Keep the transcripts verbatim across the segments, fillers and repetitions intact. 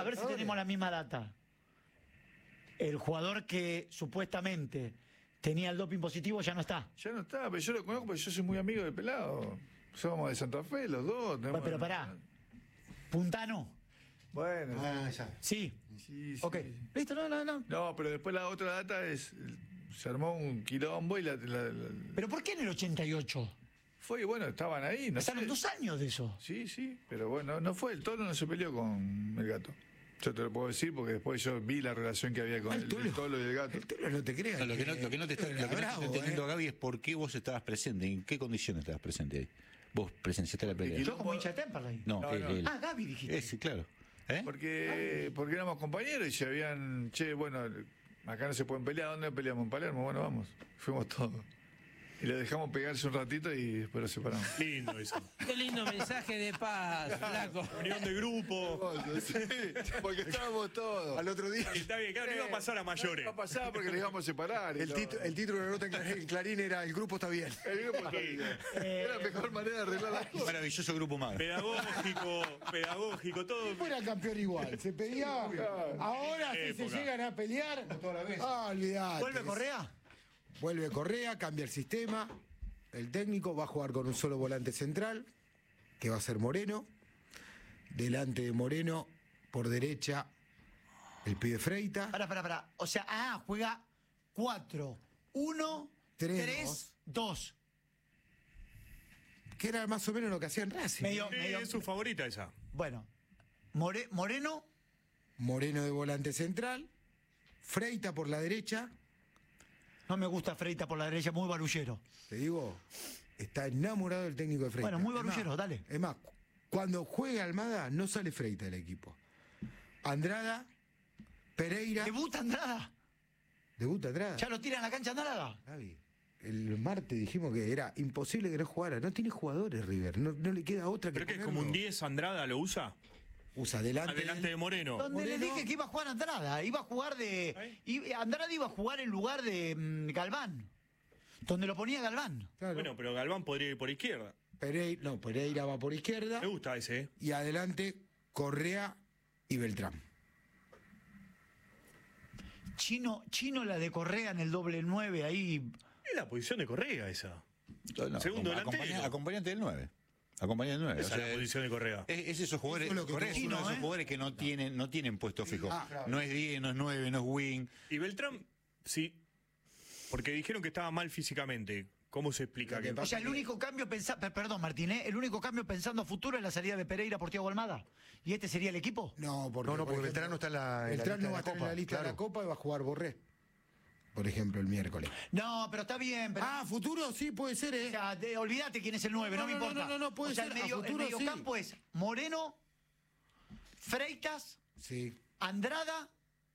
ver si tenemos la misma data. El jugador que supuestamente tenía el doping positivo ya no está. Ya no está, pero yo lo conozco porque yo soy muy amigo del pelado. Somos de Santa Fe, los dos. Bueno, pero pará. Puntano. Bueno. Ah, ya. Sí. Sí, sí. Ok. Listo, no, no, no. No, pero después la otra data es. Se armó un quilombo y la. la, la ¿Pero por qué en el ochenta y ocho? Fue, bueno, estaban ahí. No Pasaron sé. dos años de eso. Sí, sí, pero bueno, no fue. El Tolo no se peleó con el gato. Yo te lo puedo decir porque después yo vi la relación que había con el, el Tolo y el gato. El Tolo no te creas. No, lo, que no, lo que no te está, lo que no te está entendiendo, eh. Gaby, es por qué vos estabas presente, en qué condiciones estabas presente ahí. Vos presenciaste la pelea. Yo como hincha de Temperley. No, No, él, no. él. Ah, Gaby dijiste. Ese, claro. ¿Eh? Porque, porque éramos compañeros y se habían. Che, bueno, acá no se pueden pelear. ¿Dónde peleamos? En Palermo. Bueno, vamos. Fuimos todos. Y lo dejamos pegarse un ratito y después lo separamos. Lindo eso. Qué lindo mensaje de paz, flaco. Unión de grupo. Sí, porque estábamos todos. Al otro día. Está bien, claro, no iba a pasar a mayores. No pasaba porque le íbamos a separar. y El, lo- tit- el título de la nota en Clarín- en Clarín era El grupo está bien. el grupo está bien. Era la mejor manera de arreglar las cosas. Maravilloso grupo humano. Pedagógico, pedagógico, todo. Fuera campeón igual, se pedía. Ahora si se Época. llegan a pelear. Ah, olvidate. ¿Vuelve Correa? Vuelve Correa, cambia el sistema. El técnico va a jugar con un solo volante central, que va a ser Moreno. Delante de Moreno, por derecha, el pibe Freita. Pará, pará, pará. O sea, ah, juega cuatro, uno, Tres, tres, dos. Que era más o menos lo que hacían Racing. Medio, Sí, medio. es su favorita esa. Bueno, More- Moreno, Moreno de volante central. Freita por la derecha. no me gusta Freita por la derecha, muy barullero. Te digo, está enamorado del técnico de Freita. Bueno, muy Es más, barullero, dale. Es más, cu- cuando juega Almada, no sale Freita del equipo. Andrada, Pereira. Debuta Andrada. Debuta Andrada. Ya lo tira en la cancha Andrada. Gaby, el martes dijimos que era imposible que no jugara. No tiene jugadores River. No, no le queda otra que Pero que es ponerlo. como un diez Andrada, ¿lo usa? Usa adelante. Adelante de Moreno. Donde le Moreno. dije que iba a jugar Andrada. Iba a jugar de. ¿Eh? y- Andrada iba a jugar en lugar de mm, Galván. Donde lo ponía Galván. Claro. Bueno, pero Galván podría ir por izquierda. Pereira, no, Pereira va por izquierda. Me gusta ese, ¿eh? Y adelante, Correa y Beltrán. Chino, Chino la de Correa en el doble nueve ahí. Es la posición de Correa esa. No, Segundo acom- delantero. acompaña- Acompañante del nueve. Acompañante del nueve. Esa es la posición de Correa. Es, es esos jugadores, Eso es lo que Correa es tuvo uno de Chino, esos ¿eh? jugadores que no tienen, no tienen puesto fijo. Ah, claro. No es diez, no es nueve, no es wing. Y Beltrán, sí. Porque dijeron que estaba mal físicamente. ¿Cómo se explica? Lo que que pasa- O sea, el único cambio pensa, per- perdón, Martín, ¿eh? El único cambio pensando a futuro es la salida de Pereira por Thiago Almada. ¿Y este sería el equipo? No, porque, No, no, por porque Beltrán no está en la- en la Beltrán lista no de va a la estar en Copa, la lista de claro. la Copa y va a jugar Borré. Por ejemplo, el miércoles. No, pero está bien. Pero, Ah, futuro sí puede ser, o ¿eh? sea, de- olvídate quién es el nueve, no, No, me no, no, importa. no, no, no, puede o sea, ser, el a medio, futuro, el medio sí. campo es Moreno, Freitas, Sí. Andrada.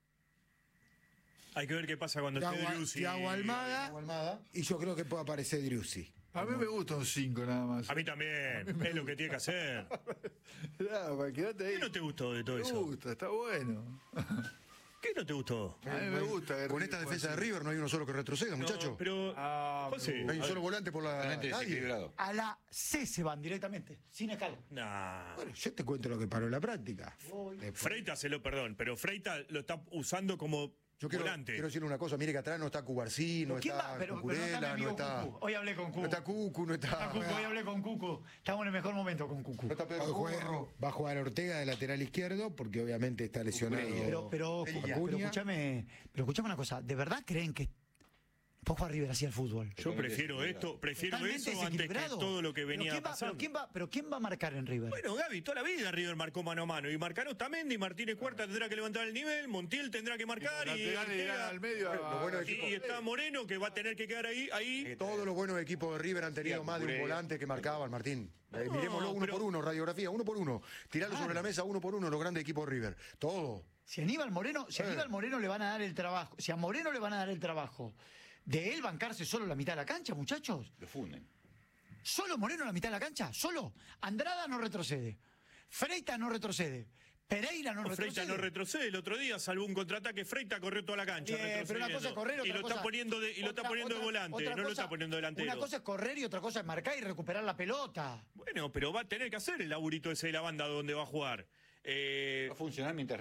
hay que ver qué pasa cuando esté Thiago, Driussi. Thiago Almada. Almada. Y yo creo que puede aparecer Driussi. A mí me gusta un cinco nada más. A mí también. Es lo que tiene que hacer. Claro, para quedarte ahí. ¿Qué no te gustó de todo Me eso? gusta, está bueno. ¿Qué no te gustó? A mí me gusta. que Con River esta pueda defensa de ser- River no hay uno solo que retroceda, muchacho. No, pero. Ah, José. No hay un a solo ver. volante por la. Totalmente nadie. desequilibrado. A la C se van directamente, sin escala. Nah. Bueno, yo te cuento lo que paró en la práctica. Después- Freita se lo perdón, pero Freita lo está usando como Yo quiero, volante. quiero decirle una cosa, mire que atrás no está Cubarsí, no ¿Quién está va? Pero- pero no está mi Cucurella, no amigo está. Cucu. Hoy hablé con Cucu. No está Cucu, no Está está. Cucu, hoy hablé con Cucu. Estamos en el mejor momento con Cucu. No está Pedro Hoy juega- Porro. va a jugar Ortega de lateral izquierdo porque obviamente está lesionado. Pero, pero, Ella. pero Acuña. escúchame, pero escúchame una cosa, ¿de verdad creen que puede jugar River así al fútbol? Yo prefiero esto, prefiero Totalmente eso antes que desequilibrado. todo lo que ¿Pero venía quién va- pasando. Pero quién va, pero quién va a marcar en River? Bueno, Gaby, toda la vida River marcó mano a mano. Y marcaron Tamendi, Martínez Cuarta tendrá que levantar el nivel, Montiel tendrá que marcar. Y, Lateral y queda- al medio. a- Lo bueno es y- y está Moreno que va a tener que quedar ahí. ahí. Todos los buenos equipos de River han tenido Sí, más de un Cucurella. volante que marcaban, Martín. Eh, No, miremoslo uno pero- por uno, radiografía, uno por uno. Tirarlo sobre la mesa uno por uno, los grandes equipos de River. Todo. Si a Aníbal Moreno, si a Eh. Aníbal Moreno le van a dar el trabajo, si a Moreno le van a dar el trabajo de él bancarse solo la mitad de la cancha, muchachos. Lo funden. Solo Moreno la mitad de la cancha, solo. Andrada no retrocede. Freita no retrocede. Pereira no, No, retrocede. Freita no retrocede. El otro día salvó un contraataque. Freita corrió toda la cancha. Bien, pero una cosa es correr, y otra lo cosa... está poniendo de, y lo está otra- poniendo de otra- volante, otra no lo cosa- está poniendo delantero. Una cosa es correr y otra cosa es marcar y recuperar la pelota. Bueno, pero va a tener que hacer el laburito ese de la banda donde va a jugar. Eh, Va a funcionar mientras